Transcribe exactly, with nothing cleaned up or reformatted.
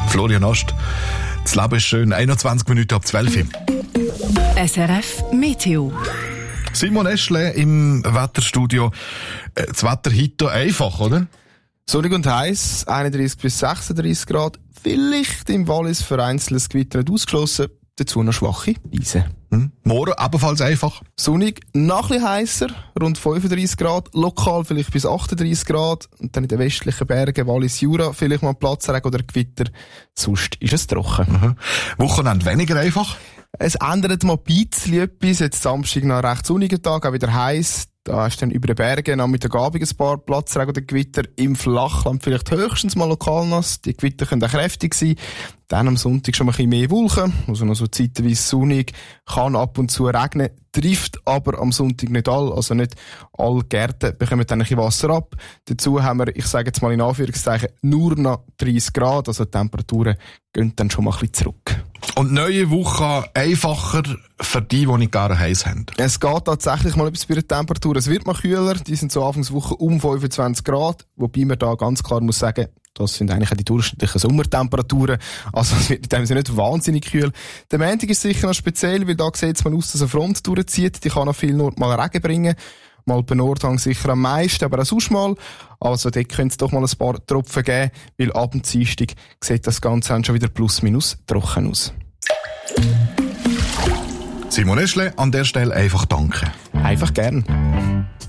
Florian Ost. Das Leben ist schön. einundzwanzig Minuten ab zwölf. S R F Meteo. Simon Eschle im Wetterstudio. Das Wetter heute einfach, oder? Sonnig und heiß, einunddreißig bis sechsunddreißig Grad. Vielleicht im Wallis vereinzeltes Gewitter nicht ausgeschlossen. Dazu noch schwache Eisen. Hm. Morgen ebenfalls einfach. Sonnig, noch ein bisschen heisser, rund fünfunddreißig Grad. Lokal vielleicht bis achtunddreißig Grad. Und dann in den westlichen Bergen, Wallis, Jura, vielleicht mal Platzregen oder Gewitter. Sonst ist es trocken. Mhm. Wochenende weniger einfach? Es ändert mal ein bisschen etwas. Jetzt Samstag noch ein recht sonniger Tag, auch wieder heiß. Da hast du dann über den Bergen am Mittagabend ein paar Platzregen oder Gewitter. Im Flachland vielleicht höchstens mal lokal nass. Die Gewitter können auch kräftig sein. Dann am Sonntag schon mal ein bisschen mehr Wolken. Also noch so zeitweise sonnig. Kann ab und zu regnen. Trifft aber am Sonntag nicht all. Also nicht alle Gärten bekommen dann ein bisschen Wasser ab. Dazu haben wir, ich sage jetzt mal in Anführungszeichen, nur noch dreißig Grad. Also die Temperaturen gehen dann schon mal ein bisschen zurück. Und neue Woche einfacher für die, die nicht gerne heiß haben. Es geht tatsächlich mal etwas bei der Temperatur. Es wird mal kühler. Die sind so Anfangswoche um fünfundzwanzig Grad. Wobei man da ganz klar muss sagen, das sind eigentlich auch die durchschnittlichen Sommertemperaturen. Also es wird in dem Sinne nicht wahnsinnig kühl. Der Montag ist sicher noch speziell, weil da sieht es mal aus, dass eine Front durchzieht. Die kann noch viel Nord mal Regen bringen. Mal bei Nordhang sicher am meisten, aber auch sonst mal. Also dort könnte es doch mal ein paar Tropfen geben, weil ab dem Dienstag sieht das Ganze dann schon wieder plus minus trocken aus. Simon Eschle, an der Stelle einfach danke. Einfach gern.